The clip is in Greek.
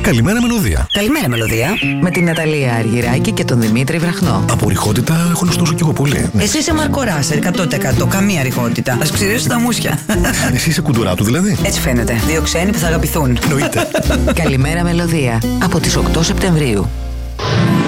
Καλημέρα Μελωδία. Καλημέρα Μελωδία. Με την Ναταλία Αργυράκη και τον Δημήτρη Βραχνό. Από ρηχότητα έχω να σου δώσω κι εγώ πολύ. Εσύ είσαι Μαρκοράς, 100%. Καμία ρηχότητα. Ας ξηρίσω τα μουσια. Εσύ είσαι κουντουράτου δηλαδή. Έτσι φαίνεται. Δύο ξένοι που θα αγαπηθούν. Εννοείται. Καλημέρα Μελωδία. Από τις 8 Σεπτεμβρίου.